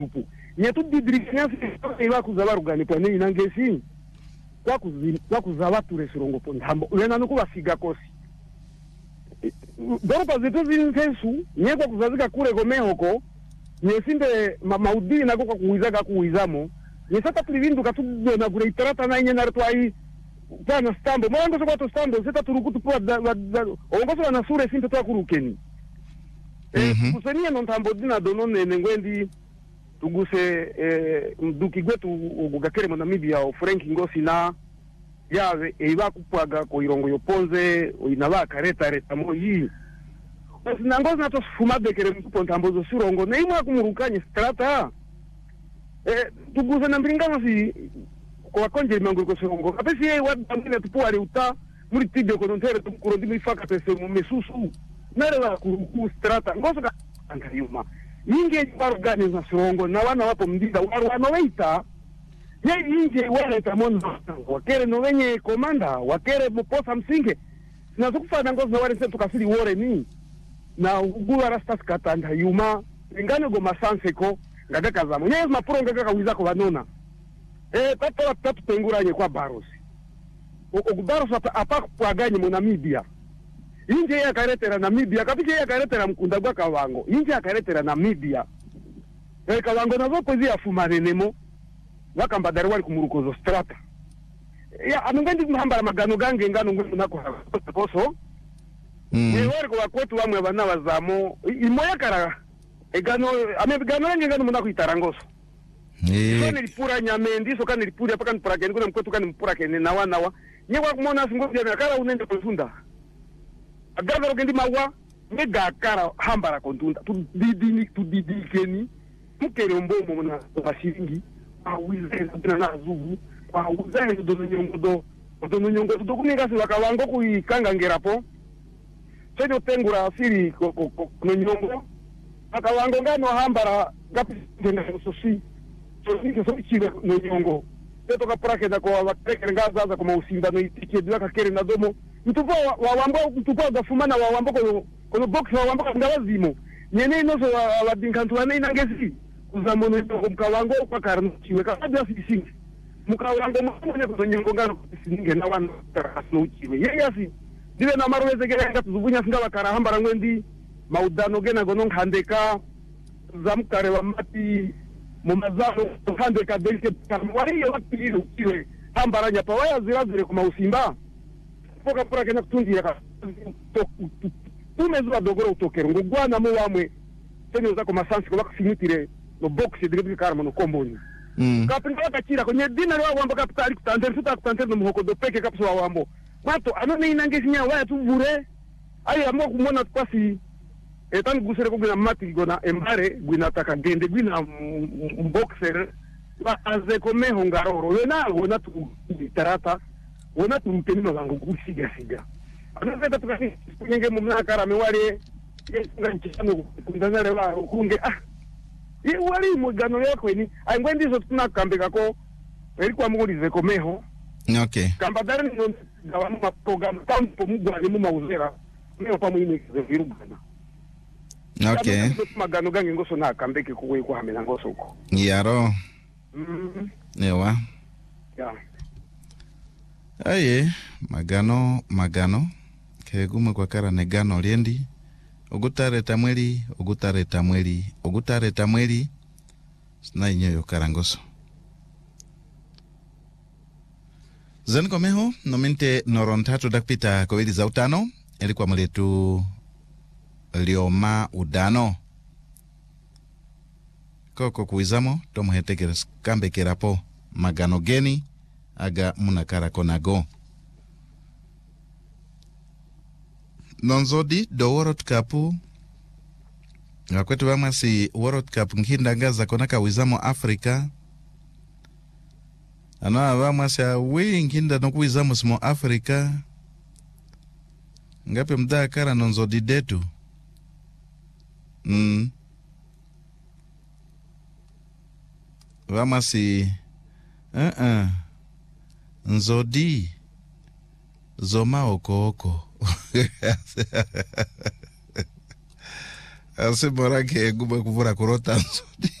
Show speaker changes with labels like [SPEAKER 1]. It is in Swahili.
[SPEAKER 1] grupo nyetu didirikanya iwa kuzaba rugani kwa nini nangesi kwa kuzaba ture sirongo pontambo wena nuko basiga kosi doropa zetu zinfensu nyeko kuzazika kure gomehoko nyesinde maudini nako kwa kuizaga kuizamo nyesata tulivindu katubwe na kure itarata na inye nartwai pana stambo mwango so kwa stambo seta turukutu kwa ongoso na sure sinte twa kurukeni kusenia nontambo dina donone nengwendi tuguse mduki gwetu ugakere mu Namibia o Frank Ngosi na yawe iba kupwaga ko irongo yoponze inaba kareta reta moyi basi nangozi nato fumade kere mpontambo zo surongo na imwa kumurukanye strata tuguse na mbringano si kwa konje mangu ko surongo kapesi yeye wadamine tupuari uta muri tidio ko ntere tukurondi mifaka pese mu mesusu nare ku strata ngoso ka angayuma inge barugani za surongo na wana wapo mdida warwana weita ye inge wale tamono wakere no wenye komanda wakere muposa msinge na zukufana ngozi na wale setu kasiri wore ni na ugula rastas katanda yuma ingane go masanseko ngaga kazamo nye mapuro ngaga kawiza ko banona tatu tenguranye kwa barosi okubarosi apa kwaganye mu Namibia inje ya karetera Namibia kabije ya karetera mkunda gwa kawango inje ya karetera Namibia kawango nazo pozi afumanenemo wakambadari wali kumurukozo strata ya anungendi muhambara magano gange ngano ngwe nako poso wari kwa kwetu wamwe bana bazamo imoya kara egano amebigano ngeno munako itarangoso ni lipura nyamendi so kana lipura paka nipura kene kuna mkwetu kana mpura kene na wana nyewa kumona singozi ya kala unende kufunda agaza rogendi mawa mega kara hambara kontunda tudidikeni mukere mbomo muna bashiringi awize na zugu auze dono nyongo do kuninga se wakawango kuikanga ngerapo chenyo tengura asiri no nyongo akawango ngano hambara gapi tena sosi sosi so chiga no nyongo teto kaprake da kwa wakere ngaza za kama usinda no itike dwa kakere na domo mtupo mtupo gafumana wambo kono box wambo ngawazimo nyene no so wadinkantu wane nangesi uzamono ko mkawango kwa karno chiwe kabya sisingi mkawango mwenye kuzonyongo ngano sisinge na wana karasno chiwe yeyasi dibe na marweze gera tuzubunya singa bakara hambara ngwendi maudano gena gono nkandeka zamkare wa mati mu mazalo nkandeka delike kamwari yo bakiri chiwe hambara nya pawaya zirazire ku mausimba poka pura kena kutundira tumezwa dogoro utokero ngugwana mu wamwe tenyo za ko masansi ko bakusinyitire no box de karma no komboni kapinga bakachira ko nyedina lwa wambo kapitali kutandera futa kutandera no muhoko do peke kapso wa wambo mato anone inangesinya waya tuvure ayi amwa kumona kwasi etan gusere ko gina mati gona embare gwina taka gende gwina boxer ba aze ko meho ngaroro wona tu tarata wona tu mpeni no bango kusiga siga anofeta tukasi kunyenge mumna karame wale nganchano kundangare wa kunge ye wali mugano yako ni angwendi zo tunakambeka ko eri kwa mulize ko meho
[SPEAKER 2] okay
[SPEAKER 1] kambadari no gawamu program tampo mugwa ni mumauzera meho pamwine zirugana
[SPEAKER 2] okay
[SPEAKER 1] magano gange ngoso na kambeke kuwe kwa hamena ngoso uko
[SPEAKER 2] yaro ewa
[SPEAKER 1] ya
[SPEAKER 2] aye magano kegume kwa kara negano liendi ogutareta mweli sina inyoyo karangoso zani komeho nomente norontatu dakpita koweli za utano ilikuwa mletu lioma udano koko kuizamo tomo hetekera kambe kerapo magano geni aga munakara konago nonzodi do World Cup wakwetu wamasi World Cup nkinda ngaza konaka wizamo Afrika ana wamasi awi nkinda nokuwizamo simo Afrika ngape mda kara nonzodi detu wamasi nzodi zoma oko ase morake guba kuvura kurota nzodi